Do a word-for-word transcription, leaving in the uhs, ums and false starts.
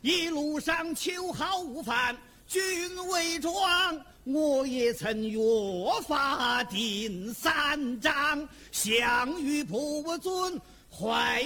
一路上秋毫无犯，君为庄，我也曾约法定三章，项羽不尊，怀